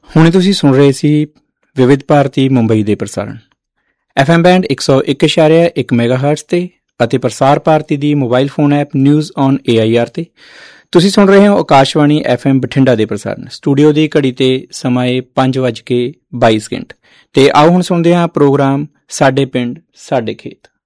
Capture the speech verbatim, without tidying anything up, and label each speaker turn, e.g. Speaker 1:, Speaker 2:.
Speaker 1: ਹੁਣੇ ਤੁਸੀਂ ਸੁਣ ਰਹੇ ਸੀ ਵਿਵਿਧ ਭਾਰਤੀ ਮੁੰਬਈ ਦੇ ਪ੍ਰਸਾਰਣ ਐਫ ਐਮ ਬੈਂਡ ਇੱਕ ਸੌ ਇੱਕ ਇਸ਼ਾਰਿਆ ਇੱਕ ਮੈਗਾ ਹਰਟਜ਼ ਤੇ ਅਤੇ ਪ੍ਰਸਾਰ ਭਾਰਤੀ ਦੀ mobile phone app news on A I R ਤੇ। ਤੁਸੀਂ ਸੁਣ ਰਹੇ ਹੋ ਆਕਾਸ਼ਵਾਣੀ ਐਫ ਐਮ ਬਠਿੰਡਾ ਦੇ ਪ੍ਰਸਾਰਣ। ਸਟੂਡੀਓ ਦੀ ਘੜੀ ਤੇ ਸਮਾਂ ਏ ਪੰਜ ਵੱਜ ਕੇ ਬਾਈ ਸਕਿੰਟ ਤੇ ਆਓ ਹੁਣ ਸੁਣਦੇ ਹਾਂ ਪ੍ਰੋਗਰਾਮ ਸਾਡੇ ਪਿੰਡ ਸਾਡੇ ਖੇਤ।